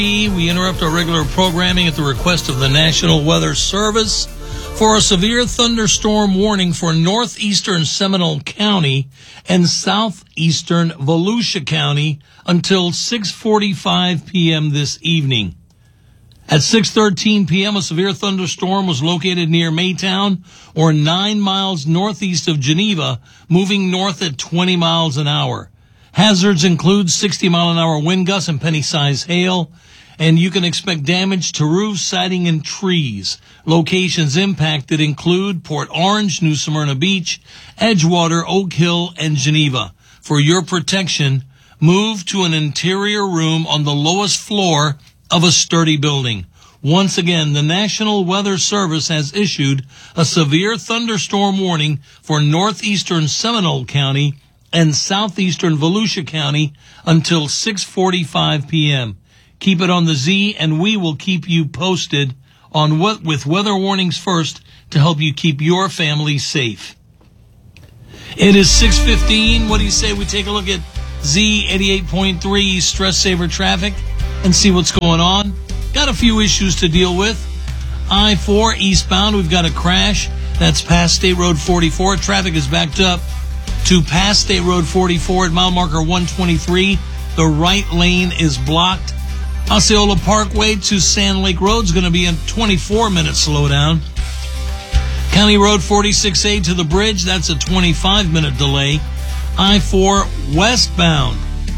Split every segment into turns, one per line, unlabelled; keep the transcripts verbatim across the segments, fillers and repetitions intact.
We interrupt our regular programming at the request of the National Weather Service for a severe thunderstorm warning for northeastern Seminole County and southeastern Volusia County until six forty-five p.m. this evening. At six thirteen p.m., a severe thunderstorm was located near Maytown, or nine miles northeast of Geneva, moving north at twenty miles an hour. Hazards include sixty mile an hour wind gusts and penny-sized hail, and you can expect damage to roofs, siding, and trees. Locations impacted include Port Orange, New Smyrna Beach, Edgewater, Oak Hill, and Geneva. For your protection, move to an interior room on the lowest floor of a sturdy building. Once again, the National Weather Service has issued a severe thunderstorm warning for northeastern Seminole County and southeastern Volusia County until six forty-five p.m. Keep it on the Z, and we will keep you posted on what with weather warnings first to help you keep your family safe. It is six fifteen. What do you say we take a look at Z eighty-eight point three Stress Saver Traffic and see what's going on? Got a few issues to deal with. I four eastbound, we've got a crash. That's past State Road forty-four. Traffic is backed up to past State Road forty-four at mile marker one twenty-three. The right lane is blocked. Osceola Parkway to Sand Lake Road is going to be a twenty-four minute slowdown. County Road forty-six A to the bridge, that's a twenty-five minute delay. I four westbound,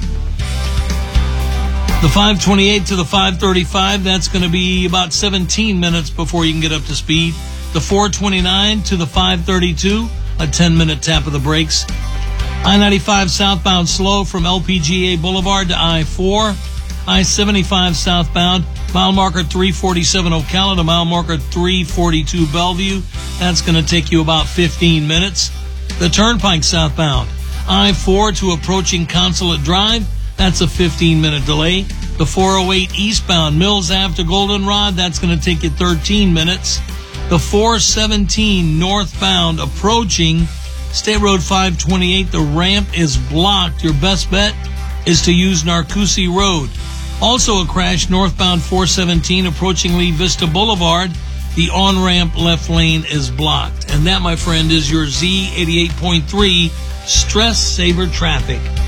the five twenty-eight to the five thirty-five, that's going to be about seventeen minutes before you can get up to speed. The four twenty-nine to the five thirty-two, a ten minute tap of the brakes. I ninety-five southbound slow from L P G A Boulevard to I four. I seventy-five southbound, mile marker three forty-seven Ocala to mile marker three forty-two Bellevue. That's going to take you about fifteen minutes. The Turnpike southbound, I four to approaching Consulate Drive. That's a fifteen minute delay. The four oh eight eastbound, Mills Ave to Goldenrod. That's going to take you thirteen minutes. The four seventeen northbound approaching State Road five twenty-eight. The ramp is blocked. Your best bet is to use Narcoossee Road. Also a crash northbound four seventeen approaching Lee Vista Boulevard. The on-ramp left lane is blocked. And that, my friend, is your Z eighty-eight point three Stress Saver Traffic.